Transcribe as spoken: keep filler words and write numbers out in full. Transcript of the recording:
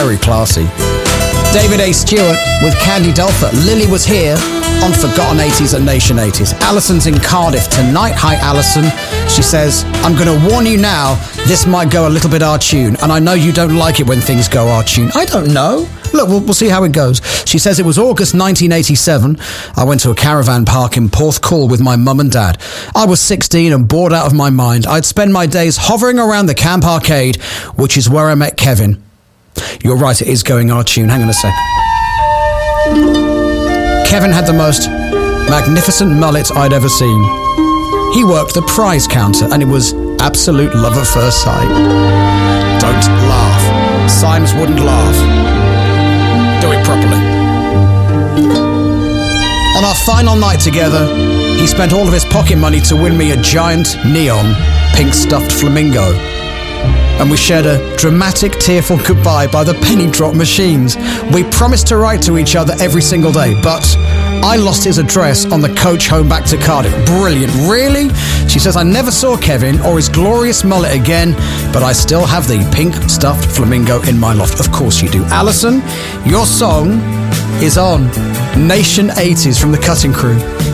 very classy. David A. Stewart with Candy Dulfer. Lily was here on Forgotten eighties and Nation eighties. Alison's in Cardiff tonight. Hi, Alison. She says, I'm going to warn you now, this might go a little bit our-tune, and I know you don't like it when things go our-tune. I don't know. Look, we'll, we'll see how it goes. She says, it was August nineteen eighty-seven. I went to a caravan park in Porthcawl with my mum and dad. I was sixteen and bored out of my mind. I'd spend my days hovering around the Camp Arcade, which is where I met Kevin. You're right, it is going our-tune. Hang on a sec. Kevin had the most magnificent mullet I'd ever seen. He worked the prize counter, and it was absolute love at first sight. Don't laugh. Symes wouldn't laugh. Do it properly. On our final night together, he spent all of his pocket money to win me a giant, neon, pink stuffed flamingo. And we shared a dramatic, tearful goodbye by the penny drop machines. We promised to write to each other every single day, but I lost his address on the coach home back to Cardiff. Brilliant. Really? She says, I never saw Kevin or his glorious mullet again, but I still have the pink stuffed flamingo in my loft. Of course you do. Alison, your song is on Nation eighties from the Cutting Crew.